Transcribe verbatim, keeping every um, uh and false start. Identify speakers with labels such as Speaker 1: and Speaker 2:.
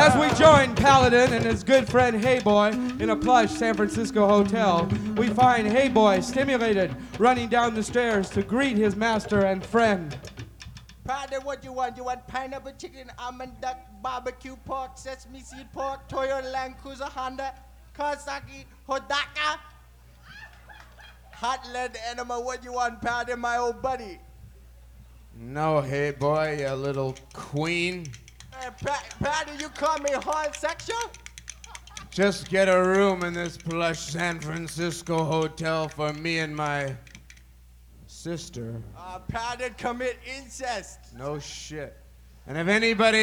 Speaker 1: As we join Paladin and his good friend Hey Boy in a plush San Francisco hotel, we find Hey Boy stimulated, running down the stairs to greet his master and friend.
Speaker 2: Paladin, what you want? You want pineapple chicken, almond duck, barbecue pork, sesame seed pork, Toyota Land Cruiser, Honda, Kawasaki, Hodaka? Hot lead enema, what you want, Paladin, my old buddy?
Speaker 3: No, Hey Boy, you little queen.
Speaker 2: Hey, pa- Paladin, you call me homosexual?
Speaker 3: Just get a room in this plush San Francisco hotel for me and my sister.
Speaker 2: Uh, Paladin, commit incest.
Speaker 3: No shit. And if anybody